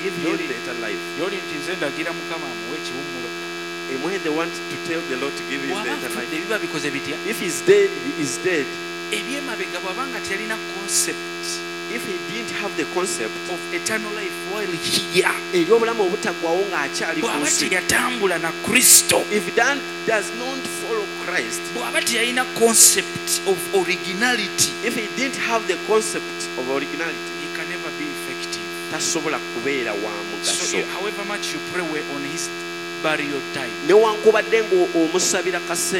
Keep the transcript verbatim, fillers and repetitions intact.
give him better life. Yoli nti nze ndagira Mukama amuwe ekiwummulo. And when they want to tell the Lord to give him better life, biba bikoze bitya? if he's dead, he is dead. Ebyemabega bw'abanga teyalina concept, if he didn't have the concept of eternal life while here, ebyobulamu obutaggwawo ng'akyali ku bw'aba nsi, teyatambula na Kristo, if that does not follow Christ, bw'aba teyalina concept of originality, if he didn't have the concept of originality, he can never be effective. tasobola kubeera wa So mugaso. you- however much you pray on his burial time, Newankubadde ng'omusabira kaseera